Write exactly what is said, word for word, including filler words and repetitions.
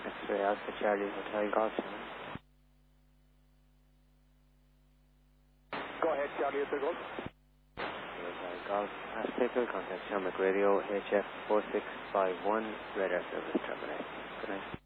X-ray Alpha Charlie Hotel Golf. Go ahead, Charlie, Hotel Golf. Hotel Golf. Azteca, contact Shamrock Radio, H F four six five one, radar service terminate. Good night.